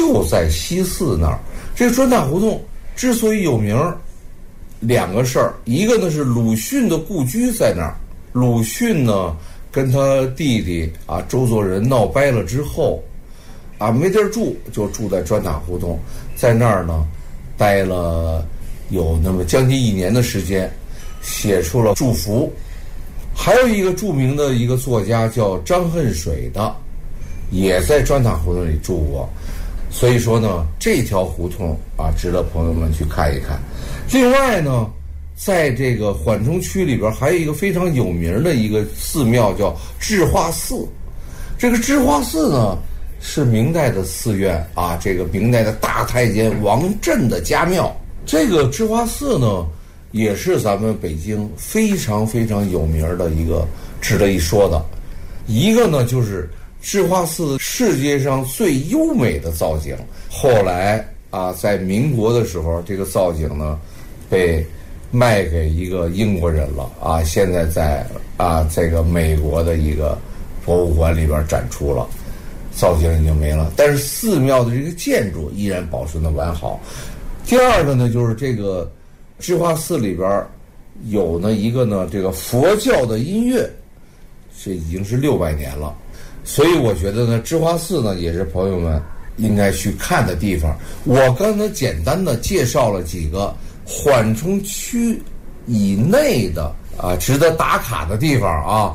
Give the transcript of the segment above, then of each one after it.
就在西四那儿。这个砖塔胡同之所以有名，两个事儿，一个呢是鲁迅的故居在那儿。鲁迅呢跟他弟弟周作人闹掰了之后没地儿住，就住在砖塔胡同，在那儿呢待了有那么将近1年的时间，写出了《祝福》。还有一个著名的一个作家叫张恨水的，也在砖塔胡同里住过。所以说呢，这条胡同值得朋友们去看一看。另外呢，在这个缓冲区里边还有一个非常有名的一个寺庙叫智化寺。这个智化寺呢是明代的寺院这个明代的大太监王振的家庙。这个智化寺呢也是咱们北京非常非常有名的一个值得一说的。一个呢就是智化寺世界上最优美的造景，后来在民国的时候，这个造景呢被卖给一个英国人了现在在这个美国的一个博物馆里边展出了，造景已经没了，但是寺庙的这个建筑依然保存的完好。第二个呢就是这个智化寺里边有呢一个呢这个佛教的音乐，这已经是600年了。所以我觉得呢智化寺呢也是朋友们应该去看的地方。我刚才简单的介绍了几个缓冲区以内的值得打卡的地方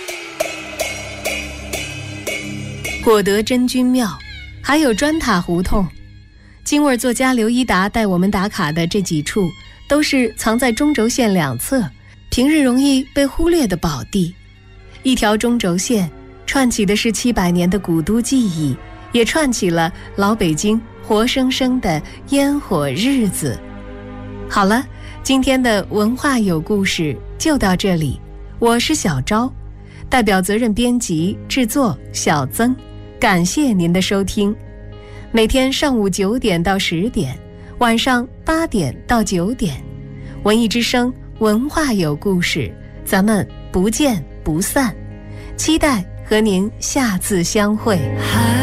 果德真君庙，还有砖塔胡同。京味作家刘一达带我们打卡的这几处都是藏在中轴线两侧，平日容易被忽略的宝地。一条中轴线串起的是700年的古都记忆，也串起了老北京活生生的烟火日子。好了，今天的文化有故事就到这里，我是小昭，代表责任编辑制作小曾，感谢您的收听。每天上午9点到10点，晚上8点到9点，文艺之声文化有故事，咱们不见不散，期待和您下次相会。